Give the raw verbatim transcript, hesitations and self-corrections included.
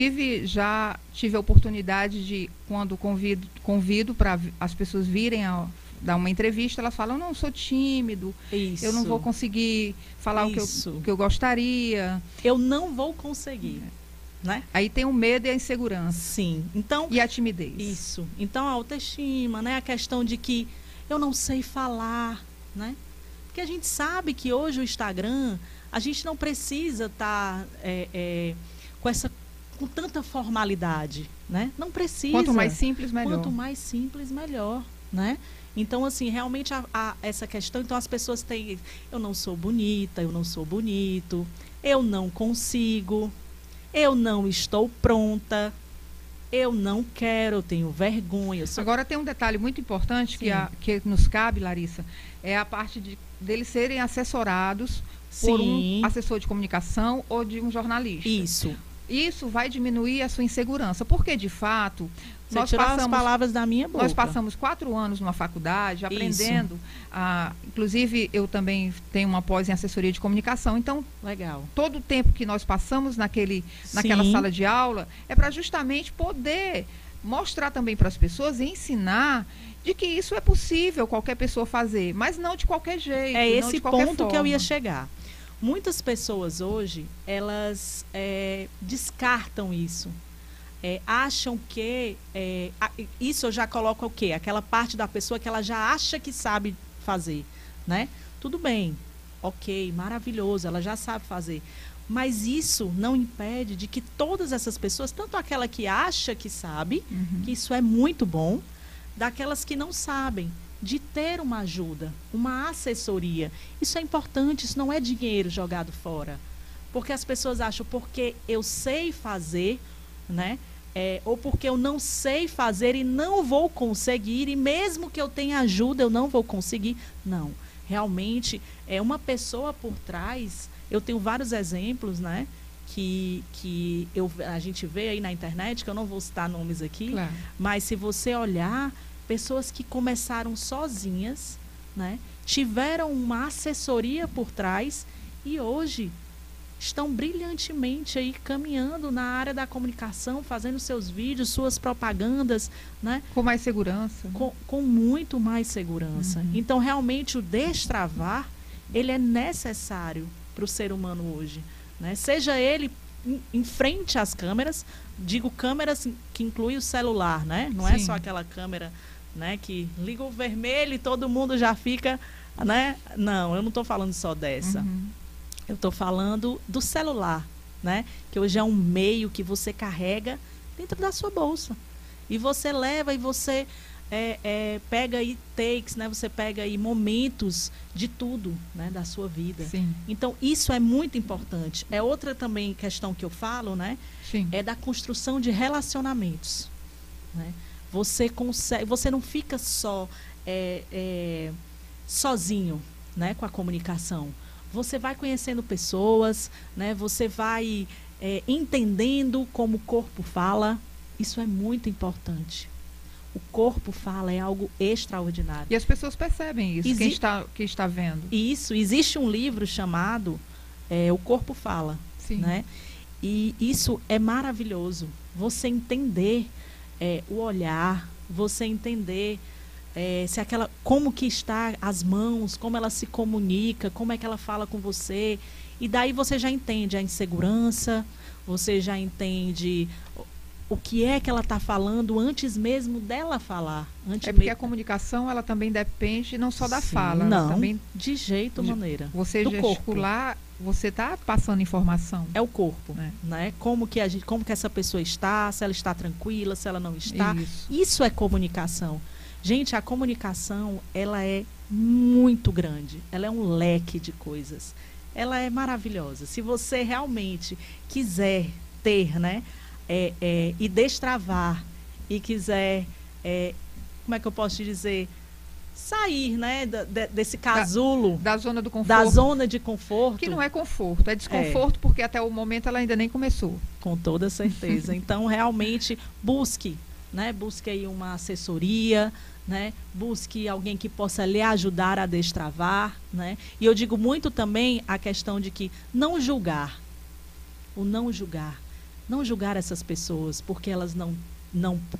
Inclusive, já tive a oportunidade de, quando convido, convido para as pessoas virem a dar uma entrevista, elas falam, eu não sou tímido, Isso. eu não vou conseguir falar o que, eu, o que eu gostaria. Eu não vou conseguir, é. né? Aí tem o medo e a insegurança. Sim. Então, e a timidez. Isso. Então, a autoestima, né? A questão de que eu não sei falar, né? Porque a gente sabe que hoje o Instagram, a gente não precisa estar tá, é, é, com essa com tanta formalidade, né? Não precisa. Quanto mais simples, melhor. Quanto mais simples, melhor, né? Então, assim, realmente a, a, essa questão, então as pessoas têm, eu não sou bonita, eu não sou bonito, eu não consigo, eu não estou pronta, eu não quero, eu tenho vergonha. Eu sou... Agora tem um detalhe muito importante que, a, que nos cabe, Larissa, é a parte de deles serem assessorados Sim. por um assessor de comunicação ou de um jornalista. Isso. Isso vai diminuir a sua insegurança, porque de fato Você nós tirou passamos as palavras da minha boca. Nós passamos quatro anos numa faculdade aprendendo, a, inclusive eu também tenho uma pós em assessoria de comunicação, então legal. Todo o tempo que nós passamos naquele, naquela Sim. sala de aula é para justamente poder mostrar também para as pessoas e ensinar de que isso é possível qualquer pessoa fazer, mas não de qualquer jeito. É esse não de qualquer ponto forma. que eu ia chegar. Muitas pessoas hoje, elas é, descartam isso. É, acham que... É, a, isso eu já coloco o quê? Aquela parte da pessoa que ela já acha que sabe fazer, né? Tudo bem, ok, maravilhoso, ela já sabe fazer. Mas isso não impede de que todas essas pessoas, tanto aquela que acha que sabe, uhum. que isso é muito bom, daquelas que não sabem, de ter uma ajuda, uma assessoria. Isso é importante, isso não é dinheiro jogado fora. Porque as pessoas acham, porque eu sei fazer, né? É, ou porque eu não sei fazer e não vou conseguir, e mesmo que eu tenha ajuda, eu não vou conseguir. Não, realmente, é uma pessoa por trás. Eu tenho vários exemplos, né? Que, que eu, a gente vê aí na internet, que eu não vou citar nomes aqui, claro. Mas se você olhar... Pessoas que começaram sozinhas, né? Tiveram uma assessoria por trás e hoje estão brilhantemente aí caminhando na área da comunicação, fazendo seus vídeos, suas propagandas, né? Com mais segurança. Com, com muito mais segurança. Uhum. Então, realmente, o destravar, ele é necessário para o ser humano hoje, né? Seja ele em, em frente às câmeras, digo câmeras que inclui o celular, né? Não Sim. é só aquela câmera... Né, que liga o vermelho e todo mundo já fica, né? Não, eu não estou falando só dessa. Uhum. Eu estou falando do celular, né? Que hoje é um meio que você carrega dentro da sua bolsa. E você leva e você é, é, pega aí takes, né? Você pega aí momentos de tudo, né? Da sua vida. Sim. Então, isso é muito importante. É outra também questão que eu falo, né? Sim. É da construção de relacionamentos, né? Você consegue, você não fica só é, é, sozinho, né, com a comunicação. Você vai conhecendo pessoas, né, você vai é, entendendo como o corpo fala. Isso é muito importante. O corpo fala é algo extraordinário. E as pessoas percebem isso, Exi quem está, quem está vendo. Isso, existe um livro chamado é, O Corpo Fala. Sim. Né? E isso é maravilhoso. Você entender... É, o olhar, você entender é, se aquela, como que está as mãos, como ela se comunica, como é que ela fala com você. E daí você já entende a insegurança, você já entende o, o que é que ela está falando antes mesmo dela falar. Antes é porque mesmo... a comunicação ela também depende não só da Sim, fala. Não, também, de jeito ou maneira. Você do gesticular... corpo. Você está passando informação. É o corpo, né? né? Como que a gente, como que essa pessoa está, se ela está tranquila, se ela não está. Isso, Isso é comunicação. Gente, a comunicação, ela é muito grande. Ela é um leque de coisas. Ela é maravilhosa. Se você realmente quiser ter, né? É, é, e destravar, e quiser, é, como é que eu posso te dizer? Sair, né, da, de, desse casulo. Da, da zona do conforto. Da zona de conforto. Que não é conforto, é desconforto, é. Porque até o momento ela ainda nem começou. Com toda certeza. Então, realmente, busque, né, busque aí uma assessoria, né, busque alguém que possa lhe ajudar a destravar, né. E eu digo muito também a questão de que não julgar. O não julgar. não julgar essas pessoas porque elas não, não